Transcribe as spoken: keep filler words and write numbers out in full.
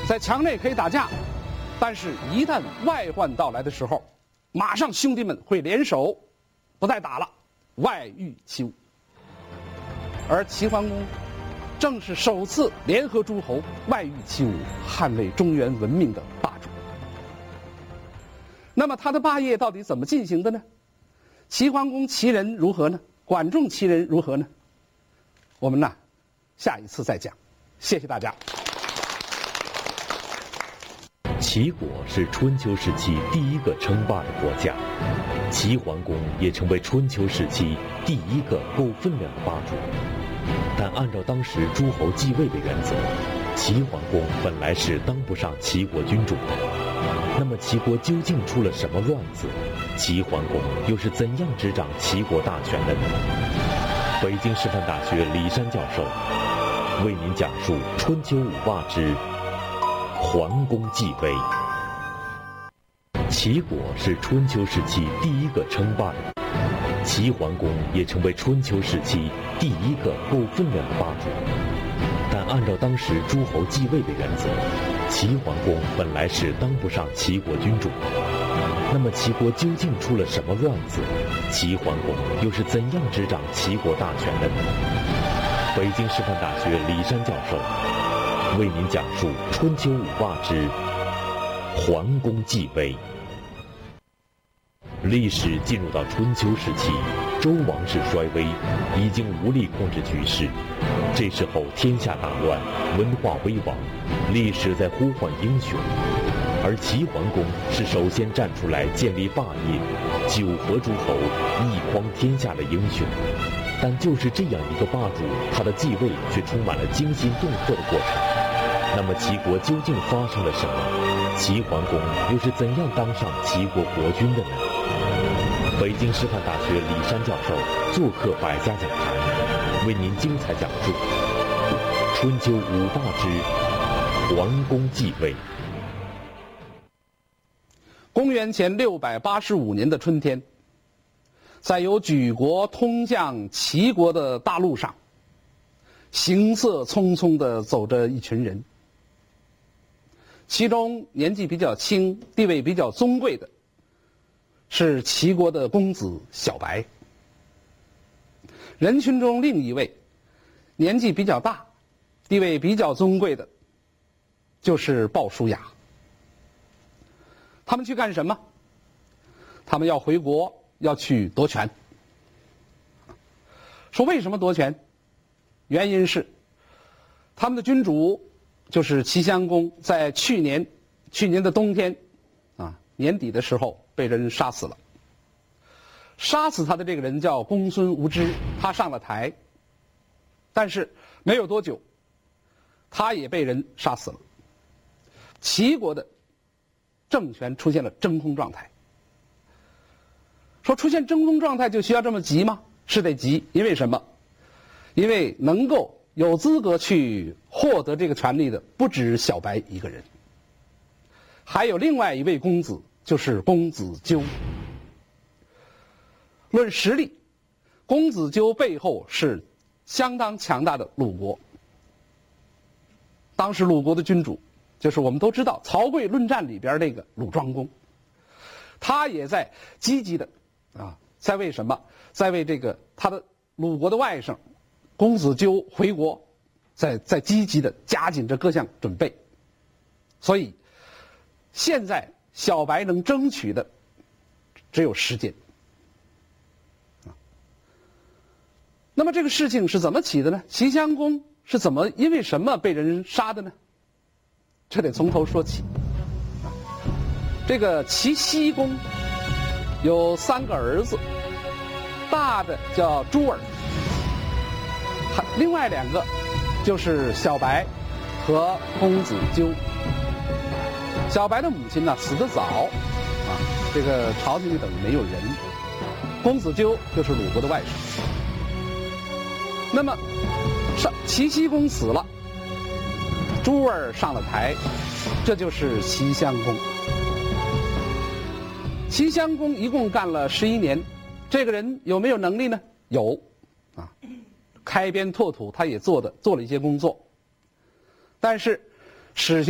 在墙内可以打架，但是一旦外患到来的时候，马上兄弟们会联手，不再打了，外御其武。而齐桓公正是首次联合诸侯，外御其武，捍卫中原文明的霸主。那么他的霸业到底怎么进行的呢？齐桓公其人如何呢？管仲其人如何呢？我们呢，下一次再讲。谢谢大家。 齐国是春秋时期第一个称霸的国家，齐桓公也成为春秋时期第一个够分量的霸主。但按照当时诸侯继位的原则，齐桓公本来是当不上齐国君主的。那么齐国究竟出了什么乱子？齐桓公又是怎样执掌齐国大权的呢？北京师范大学李山教授为您讲述春秋五霸之桓公继位。齐国是春秋时期第一个称霸的，齐桓公也成为春秋时期第一个够分量的霸主。但按照当时诸侯继位的原则，齐桓公本来是当不上齐国君主的。那么齐国究竟出了什么乱子？齐桓公又是怎样执掌齐国大权的呢？北京师范大学李山教授为您讲述春秋五霸之桓公继位。历史进入到春秋时期，周王室衰微，已经无力控制局势。这时候天下大乱，文化危亡，历史在呼唤英雄。而齐桓公是首先站出来建立霸业，九合诸侯，一匡天下的英雄。但就是这样一个霸主，他的继位却充满了惊心动魄的过程。那么齐国究竟发生了什么？齐桓公又是怎样当上齐国国君的呢？北京师范大学李山教授做客百家讲坛，为您精彩讲述春秋五霸之桓公继位。 公元前六百八十五年的春天，在由莒国通向齐国的大路上，行色匆匆地走着一群人。其中年纪比较轻、地位比较尊贵的是齐国的公子小白。人群中另一位年纪比较大、地位比较尊贵的就是鲍叔牙。他们去干什么？他们要回国，要去夺权。说为什么夺权？原因是他们的君主就是齐襄公，在去年去年的冬天啊年底的时候被人杀死了。杀死他的这个人叫公孙无知，他上了台，但是没有多久他也被人杀死了。齐国的政权出现了真空状态。说出现真空状态就需要这么急吗？是得急，因为什么？因为能够有资格去获得这个权利的不止小白一个人，还有另外一位公子，就是公子纠。论实力，公子纠背后是相当强大的鲁国。当时鲁国的君主就是我们都知道曹刿论战里边那个鲁庄公，他也在积极的啊，在为什么？在为这个他的鲁国的外甥公子纠回国，在在积极的加紧着各项准备。所以现在小白能争取的只有时间。那么这个事情是怎么起的呢？齐襄公是怎么因为什么被人杀的呢？这得从头说起。这个齐僖公有三个儿子，大的叫朱耳，还另外两个就是小白和公子纠。小白的母亲呢死得早，啊，这个朝廷里等于没有人。公子纠就是鲁国的外甥。那么上齐僖公死了，朱儿上了台，这就是齐襄公。齐襄公一共干了十一年，这个人有没有能力呢？有，啊，开边拓土他也做的做了一些工作，但是史学